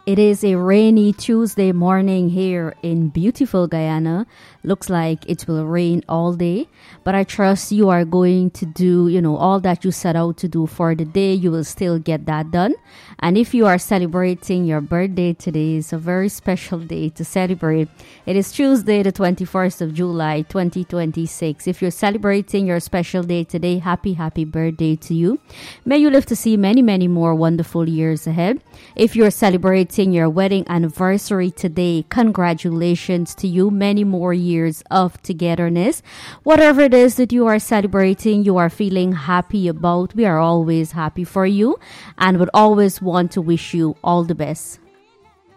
It is a rainy Tuesday morning here in beautiful Guyana. Looks like it will rain all day, but I trust you are going to do, all that you set out to do for the day. You will still get that done. And if you are celebrating your birthday today, it's a very special day to celebrate. It is Tuesday, the 21st of July, 2026. If you're celebrating your special day today, happy birthday to you. May you live to see many, many more wonderful years ahead. If you're celebrating your wedding anniversary today, congratulations to you. Many more years of togetherness. Whatever it is that you are celebrating, you are feeling happy about, we are always happy for you and would always want to wish you all the best.